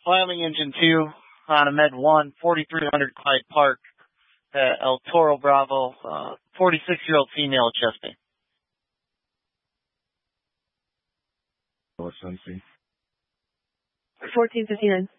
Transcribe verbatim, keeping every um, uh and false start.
Wyoming Engine two on a Med one, forty-three hundred Clyde Park at El Toro Bravo, uh, forty-six-year-old female chesting. What's unseen? fourteen fifty-nine.